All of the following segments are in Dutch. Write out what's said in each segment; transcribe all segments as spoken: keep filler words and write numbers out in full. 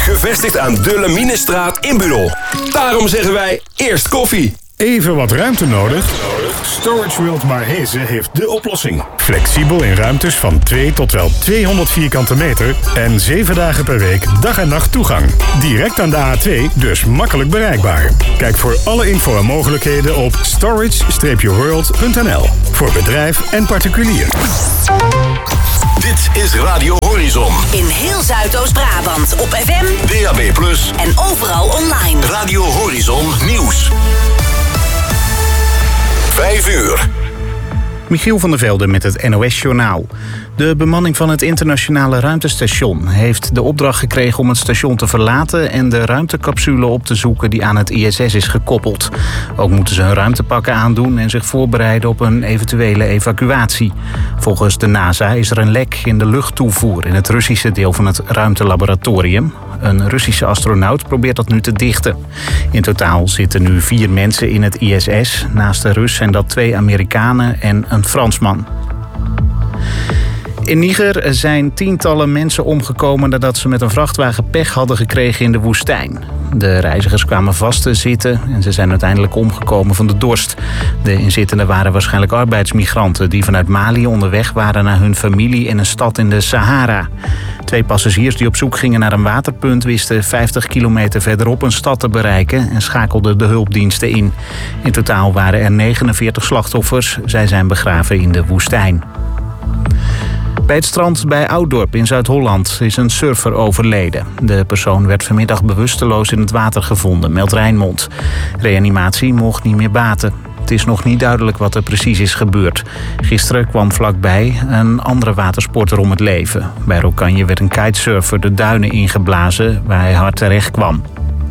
Gevestigd aan de Laminestraat in Budel. Daarom zeggen wij eerst koffie. Even wat ruimte nodig? Storage World Marheze heeft de oplossing. Flexibel in ruimtes van twee tot wel tweehonderd vierkante meter en zeven dagen per week dag en nacht toegang. Direct aan de A twee, dus makkelijk bereikbaar. Kijk voor alle info en mogelijkheden op storage world punt n l. Voor bedrijf en particulier. Dit is Radio Horizon. In heel Zuidoost-Brabant op F M, D A B plus, en overal online. Radio Horizon Nieuws. Vijf uur. Michiel van der Velde met het N O S-journaal. De bemanning van het internationale ruimtestation heeft de opdracht gekregen om het station te verlaten en de ruimtecapsule op te zoeken die aan het I S S is gekoppeld. Ook moeten ze hun ruimtepakken aandoen en zich voorbereiden op een eventuele evacuatie. Volgens de NASA is er een lek in de luchttoevoer in het Russische deel van het ruimtelaboratorium. Een Russische astronaut probeert dat nu te dichten. In totaal zitten nu vier mensen in het I S S. Naast de Rus zijn dat twee Amerikanen en een Fransman. In Niger zijn tientallen mensen omgekomen nadat ze met een vrachtwagen pech hadden gekregen in de woestijn. De reizigers kwamen vast te zitten en ze zijn uiteindelijk omgekomen van de dorst. De inzittenden waren waarschijnlijk arbeidsmigranten die vanuit Mali onderweg waren naar hun familie in een stad in de Sahara. Twee passagiers die op zoek gingen naar een waterpunt wisten vijftig kilometer verderop een stad te bereiken en schakelden de hulpdiensten in. In totaal waren er negenenveertig slachtoffers. Zij zijn begraven in de woestijn. Bij het strand bij Ouddorp in Zuid-Holland is een surfer overleden. De persoon werd vanmiddag bewusteloos in het water gevonden, meldt Rijnmond. Reanimatie mocht niet meer baten. Het is nog niet duidelijk wat er precies is gebeurd. Gisteren kwam vlakbij een andere watersporter om het leven. Bij Rokanje werd een kitesurfer de duinen ingeblazen waar hij hard terecht kwam.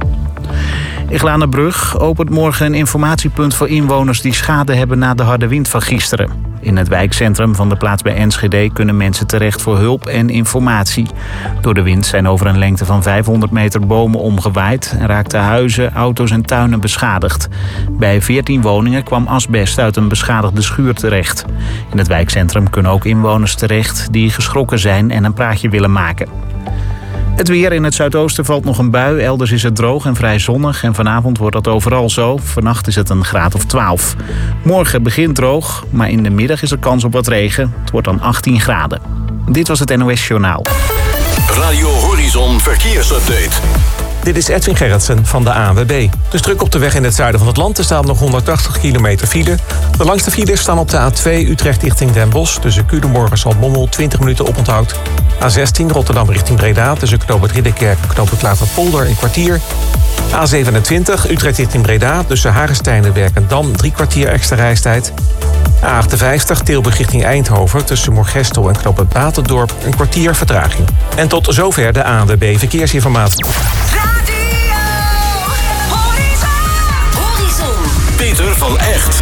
In Glanenbrug opent morgen een informatiepunt voor inwoners die schade hebben na de harde wind van gisteren. In het wijkcentrum van de plaats bij Enschede kunnen mensen terecht voor hulp en informatie. Door de wind zijn over een lengte van vijfhonderd meter bomen omgewaaid en raakten huizen, auto's en tuinen beschadigd. Bij veertien woningen kwam asbest uit een beschadigde schuur terecht. In het wijkcentrum kunnen ook inwoners terecht die geschrokken zijn en een praatje willen maken. Het weer: in het zuidoosten valt nog een bui. Elders is het droog en vrij zonnig. En vanavond wordt dat overal zo. Vannacht is het een graad of twaalf. Morgen begint droog, maar in de middag is er kans op wat regen. Het wordt dan achttien graden. Dit was het N O S-journaal. Radio Horizon Verkeersupdate. Dit is Edwin Gerritsen van de A N W B. Dus druk op de weg in het zuiden van het land. Er staat nog honderdtachtig kilometer file. De langste files staan op de A twee Utrecht richting Den Bosch. Tussen Culemborg en Zaltbommel twintig minuten oponthoud. A zestien Rotterdam richting Breda. Tussen Knoopert Ridderkerk en Knoopert Klaverpolder een kwartier. A zevenentwintig Utrecht richting Breda. Tussen Hagestein en Werkendam drie kwartier extra reistijd. A achtenvijftig Tilburg richting Eindhoven. Tussen Moergestel en Knoopert Batendorp een kwartier vertraging. En tot zover de A N W B Verkeersinformatie. Peter van Echt.